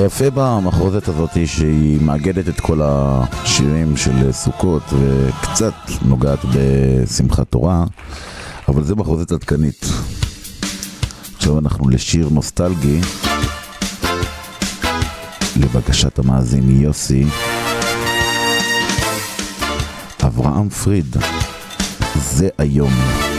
היפה במחרוזת הזאת היא שהיא מאגדת את כל השירים של סוכות וקצת נוגעת בשמחת תורה, אבל זה מחרוזת עדכנית. עכשיו אנחנו לשיר נוסטלגי לבקשת המאזין יוסי, אברהם פריד, זה היום.